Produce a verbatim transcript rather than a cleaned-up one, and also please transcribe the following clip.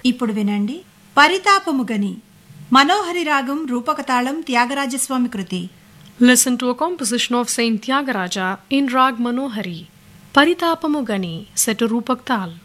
ఇప్పుడు వినండి పరితాపముగని మనోహరి రాగం రూపకతాళం త్యాగరాజస్వామి కృతి. Listen to a composition of Saint Tyagaraja in Rag Manohari, Paritapamugani, set to Rupak Tal.